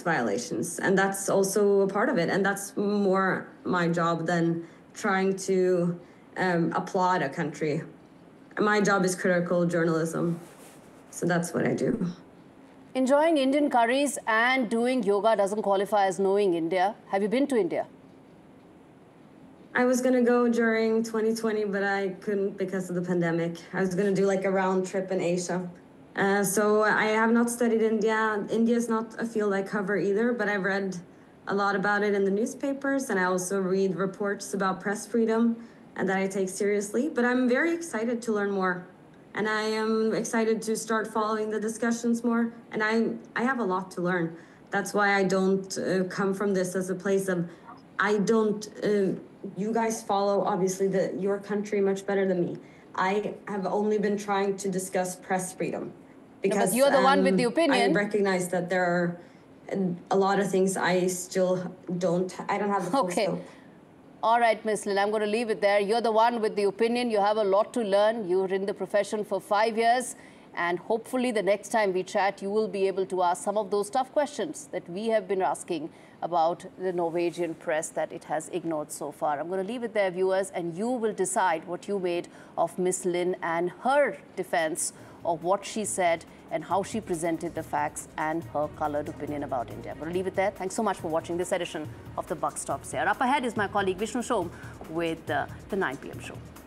violations. And that's also a part of it. And that's more my job than trying to applaud a country. My job is critical journalism. So that's what I do. Enjoying Indian curries and doing yoga doesn't qualify as knowing India. Have you been to India? I was going to go during 2020, but I couldn't because of the pandemic. I was going to do like a round trip in Asia. So I have not studied India. India is not a field I cover either, but I've read a lot about it in the newspapers, and I also read reports about press freedom and that I take seriously. But I'm very excited to learn more. And I am excited to start following the discussions more. And I have a lot to learn. That's why I don't come from this as a place of, I don't, you guys follow obviously your country much better than me. I have only been trying to discuss press freedom. Because but you're the one with the opinion. I recognize that there are a lot of things I still don't have the full scope. All right, Ms. Lin, I'm going to leave it there. You're the one with the opinion. You have a lot to learn. You're in the profession for 5 years. And hopefully the next time we chat, you will be able to ask some of those tough questions that we have been asking about the Norwegian press that it has ignored so far. I'm going to leave it there, viewers, and you will decide what you made of Ms. Lin and her defense of what she said and how she presented the facts and her colored opinion about India. I'm going to leave it there. Thanks so much for watching this edition of The Buck Stops Here. Up ahead is my colleague Vishnu Shom with the 9 p.m. show.